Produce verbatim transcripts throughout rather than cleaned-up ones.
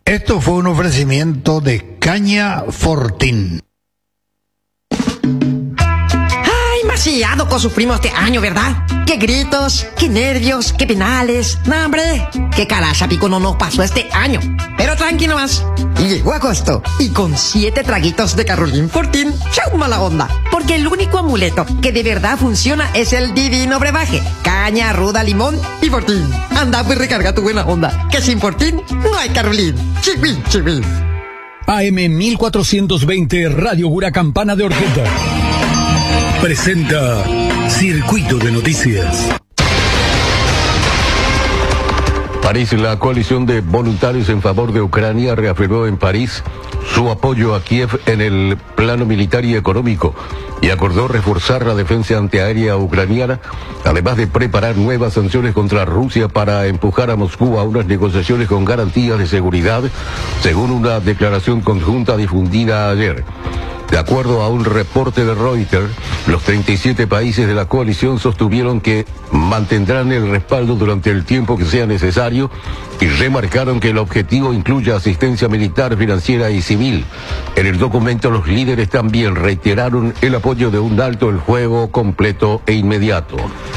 Esto fue un ofrecimiento de Caña Fortín. Demasiado que sufrimos este año, ¿verdad? Qué gritos, qué nervios, qué penales. No, hombre, qué caracha pico no nos pasó este año. Pero tranquilo más. Llegó agosto y con siete traguitos de Carolín Fortín, chau mala onda. Porque el único amuleto que de verdad funciona es el divino brebaje. Caña, ruda, limón y Fortín. Anda, pues recarga tu buena onda. Que sin Fortín no hay Carolín. Chivín, chivín. A M mil cuatrocientos veinte Radio Huracampana de Orqueta presenta Circuito de Noticias. París, la coalición de voluntarios en favor de Ucrania reafirmó en París su apoyo a Kiev en el plano militar y económico y acordó reforzar la defensa antiaérea ucraniana, además de preparar nuevas sanciones contra Rusia para empujar a Moscú a unas negociaciones con garantías de seguridad, según una declaración conjunta difundida ayer. De acuerdo a un reporte de Reuters, los treinta y siete países de la coalición sostuvieron que mantendrán el respaldo durante el tiempo que sea necesario y remarcaron que el objetivo incluye asistencia militar, financiera y civil. En el documento, los líderes también reiteraron el apoyo de un alto el fuego completo e inmediato.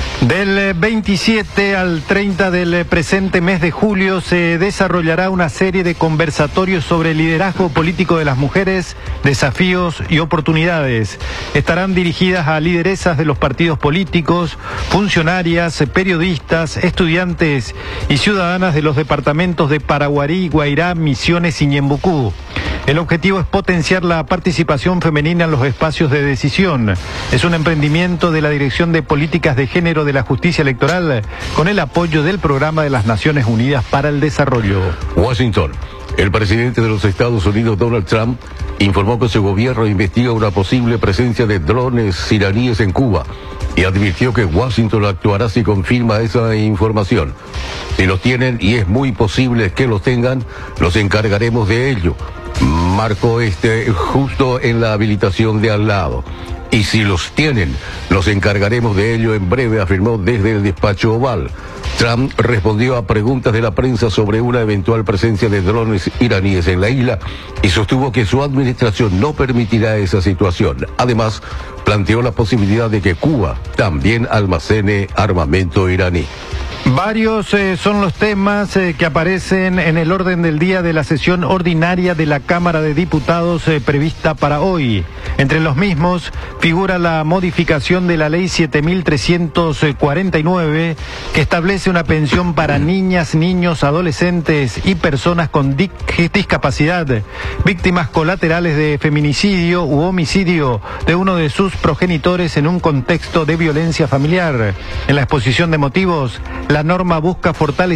Del veintisiete al treinta del presente mes de julio se desarrollará una serie de conversatorios sobre el liderazgo político de las mujeres, desafíos y oportunidades. Estarán dirigidas a lideresas de los partidos políticos, funcionarias, periodistas, estudiantes y ciudadanas de los departamentos de Paraguarí, Guairá, Misiones y Ñembucú. El objetivo es potenciar la participación femenina en los espacios de decisión. Es un emprendimiento de la Dirección de Políticas de Género de la Justicia Electoral con el apoyo del Programa de las Naciones Unidas para el Desarrollo. Washington. El presidente de los Estados Unidos, Donald Trump, informó que su gobierno investiga una posible presencia de drones iraníes en Cuba y advirtió que Washington actuará si confirma esa información. Si los tienen, y es muy posible que los tengan, los encargaremos de ello. Marcó este justo en la habilitación de al lado. Y si los tienen, los encargaremos de ello en breve, afirmó desde el despacho Oval. Trump respondió a preguntas de la prensa sobre una eventual presencia de drones iraníes en la isla y sostuvo que su administración no permitirá esa situación. Además, planteó la posibilidad de que Cuba también almacene armamento iraní. Varios eh, son los temas eh, que aparecen en el orden del día de la sesión ordinaria de la Cámara de Diputados eh, prevista para hoy. Entre los mismos figura la modificación de la Ley siete mil trescientos cuarenta y nueve que establece una pensión para niñas, niños, adolescentes y personas con di- discapacidad, víctimas colaterales de feminicidio u homicidio de uno de sus progenitores en un contexto de violencia familiar. En la exposición de motivos, la norma busca fortalecer